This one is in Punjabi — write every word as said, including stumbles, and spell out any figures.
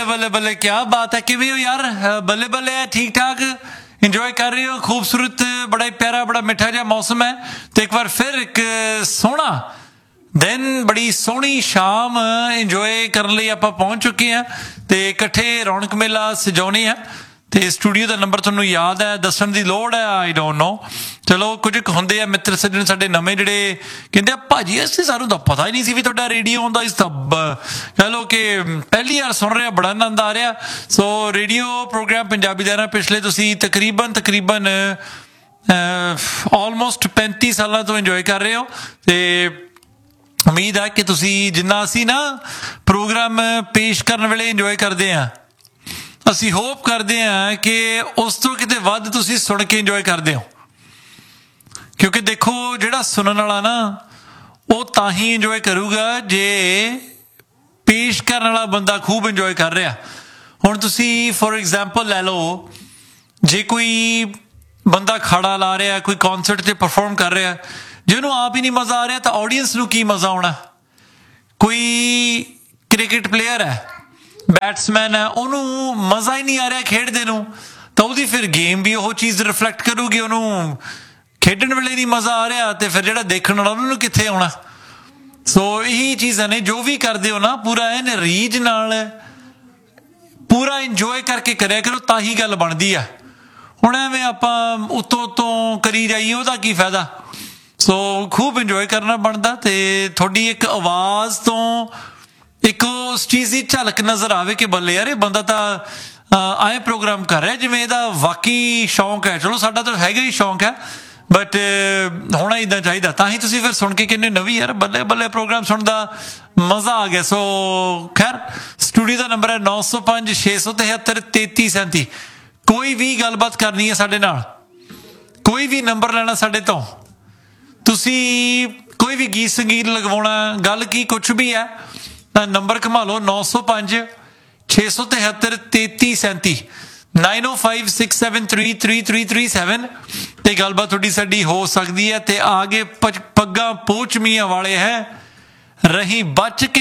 बल्ले बल्ले क्या बात है, किवें हो यार? बल्ले बल्ले है, ठीक ठाक इंजॉय कर रहे हो? खूबसूरत बड़ा ही प्यारा बड़ा मिठा जिहा मौसम है। तो एक बार फिर एक सोहना दिन बड़ी सोहनी शाम इंजॉय करने लई आपां पहुंच चुके हैं ते इकट्ठे रौनक मेला सजाउने आ। ਤੇ ਸਟੂਡੀਓ ਦਾ ਨੰਬਰ ਤੁਹਾਨੂੰ ਯਾਦ ਹੈ, ਦੱਸਣ ਦੀ ਲੋੜ ਹੈ ਆਈ ਡੋਂਟ ਨੋ। ਚਲੋ ਕੁਝ ਕੁ ਹੁੰਦੇ ਆ ਮਿੱਤਰ ਸੱਜਣ ਸਾਡੇ ਨਵੇਂ ਜਿਹੜੇ ਕਹਿੰਦੇ ਆ ਭਾਜੀ ਅਸੀਂ ਸਾਨੂੰ ਤਾਂ ਪਤਾ ਹੀ ਨਹੀਂ ਸੀ ਵੀ ਤੁਹਾਡਾ ਰੇਡੀਓ ਆਉਂਦਾ। ਇਸ ਤਾਂ ਕਹਿ ਲਓ ਕਿ ਪਹਿਲੀ ਵਾਰ ਸੁਣ ਰਿਹਾ, ਬੜਾ ਆਨੰਦ ਆ ਰਿਹਾ। ਸੋ ਰੇਡੀਓ ਪ੍ਰੋਗਰਾਮ ਪੰਜਾਬੀ ਦਾ ਨਾ ਪਿਛਲੇ ਤੁਸੀਂ ਤਕਰੀਬਨ ਤਕਰੀਬਨ ਆਲਮੋਸਟ ਪੈਂਤੀ ਸਾਲਾਂ ਤੋਂ ਇੰਜੋਏ ਕਰ ਰਹੇ ਹੋ ਤੇ ਉਮੀਦ ਹੈ ਕਿ ਤੁਸੀਂ ਜਿੰਨਾ ਅਸੀਂ ਨਾ ਪ੍ਰੋਗਰਾਮ ਪੇਸ਼ ਕਰਨ ਵੇਲੇ ਇੰਜੋਏ ਕਰਦੇ ਹਾਂ, ਅਸੀਂ ਹੋਪ ਕਰਦੇ ਹਾਂ ਕਿ ਉਸ ਤੋਂ ਕਿਤੇ ਵੱਧ ਤੁਸੀਂ ਸੁਣ ਕੇ ਇੰਜੋਏ ਕਰਦੇ ਹੋ। ਕਿਉਂਕਿ ਦੇਖੋ ਜਿਹੜਾ ਸੁਣਨ ਵਾਲਾ ਨਾ ਉਹ ਤਾਂ ਹੀ ਇੰਜੋਏ ਕਰੂਗਾ ਜੇ ਪੇਸ਼ ਕਰਨ ਵਾਲਾ ਬੰਦਾ ਖੂਬ ਇੰਜੋਏ ਕਰ ਰਿਹਾ। ਹੁਣ ਤੁਸੀਂ ਫੋਰ ਐਗਜ਼ਾਮਪਲ ਲੈ ਲਓ, ਜੇ ਕੋਈ ਬੰਦਾ ਖਾੜਾ ਲਾ ਰਿਹਾ, ਕੋਈ ਕੌਂਸਰਟ 'ਤੇ ਪਰਫੋਰਮ ਕਰ ਰਿਹਾ, ਜੇ ਉਹਨੂੰ ਆਪ ਹੀ ਨਹੀਂ ਮਜ਼ਾ ਆ ਰਿਹਾ ਤਾਂ ਆਡੀਅנס ਨੂੰ ਕੀ ਮਜ਼ਾ ਆਉਣਾ। ਕੋਈ ਕ੍ਰਿਕਟ ਪਲੇਅਰ ਹੈ, ਬੈਟਸਮੈਨ ਹੈ, ਉਹਨੂੰ ਮਜ਼ਾ ਹੀ ਨਹੀਂ ਆ ਰਿਹਾ ਖੇਡਦੇ ਨੂੰ ਤਾਂ ਉਹਦੀ ਫਿਰ ਗੇਮ ਵੀ ਉਹ ਚੀਜ਼ ਰਿਫਲੈਕਟ ਕਰੂਗੀ। ਉਹਨੂੰ ਖੇਡਣ ਵੇਲੇ ਨਹੀਂ ਮਜ਼ਾ ਆ ਰਿਹਾ ਤੇ ਫਿਰ ਜਿਹੜਾ ਦੇਖਣ ਵਾਲਾ ਉਹਨੂੰ ਕਿੱਥੇ ਆਉਣਾ। ਸੋ ਇਹੀ ਚੀਜ਼ਾਂ ਨੇ, ਜੋ ਵੀ ਕਰਦੇ ਹੋ ਨਾ ਪੂਰਾ ਐਨ ਰੀਝ ਨਾਲ ਪੂਰਾ ਇੰਜੋਏ ਕਰਕੇ ਕਰਿਆ ਕਰੋ ਤਾਂ ਹੀ ਗੱਲ ਬਣਦੀ ਆ। ਹੁਣ ਐਵੇਂ ਆਪਾਂ ਉੱਤੋਂ ਉੱਤੋਂ ਕਰੀ ਜਾਈਏ ਉਹਦਾ ਕੀ ਫਾਇਦਾ। ਸੋ ਖੂਬ ਇੰਜੋਏ ਕਰਨਾ ਬਣਦਾ ਤੇ ਤੁਹਾਡੀ ਇੱਕ ਆਵਾਜ਼ ਤੋਂ ਇੱਕ ਉਸ ਚੀਜ਼ ਦੀ ਝਲਕ ਨਜ਼ਰ ਆਵੇ ਕਿ ਬੱਲੇ ਯਾਰ ਇਹ ਬੰਦਾ ਤਾਂ ਆਏ ਪ੍ਰੋਗਰਾਮ ਕਰ ਰਿਹਾ ਜਿਵੇਂ ਇਹਦਾ ਵਾਕਈ ਸ਼ੌਂਕ ਹੈ। ਚਲੋ ਸਾਡਾ ਤਾਂ ਹੈਗਾ ਹੀ ਸ਼ੌਂਕ ਹੈ, ਬਟ ਹੋਣਾ ਇੱਦਾਂ ਚਾਹੀਦਾ। ਤਾਂ ਹੀ ਤੁਸੀਂ ਫਿਰ ਸੁਣ ਕੇ ਕਹਿੰਦੇ ਨਵੀਂ ਯਾਰ ਬੱਲੇ ਬੱਲੇ ਪ੍ਰੋਗਰਾਮ ਸੁਣਨ ਦਾ ਮਜ਼ਾ ਆ ਗਿਆ। ਸੋ ਖੈਰ ਸਟੂਡੀਓ ਦਾ ਨੰਬਰ ਹੈ ਨੌ ਸੌ ਪੰਜ ਛੇ ਸੌ ਤਿਹੱਤਰ ਤੇਤੀ ਸੈਂਤੀ। ਕੋਈ ਵੀ ਗੱਲਬਾਤ ਕਰਨੀ ਹੈ ਸਾਡੇ ਨਾਲ, ਕੋਈ ਵੀ ਨੰਬਰ ਲੈਣਾ ਸਾਡੇ ਤੋਂ, ਤੁਸੀਂ ਕੋਈ ਵੀ ਗੀਤ ਸੰਗੀਤ ਲਗਵਾਉਣਾ, ਗੱਲ ਕੀ ਕੁਛ ਵੀ ਹੈ ਤਾਂ ਨੰਬਰ ਘੁਮਾ ਲਓ ਨੌ ਸੌ ਪੰਜ ਛੇ ਸੌ ਤਿਹੱਤਰ ਤੇਤੀ ਸੈਂਤੀ ਨਾਈਨ ਓ five six seven three three three three seven ਤੇ ਗੱਲਬਾਤ ਤੁਹਾਡੀ ਸਾਡੀ ਹੋ ਸਕਦੀ ਹੈ। ਤੇ ਆਗੇ ਪੱਗਾਂ ਪੋਚ ਮੀਆਂ ਵਾਲੇ ਹੈ ਰਹੀ ਬਚ ਕੇ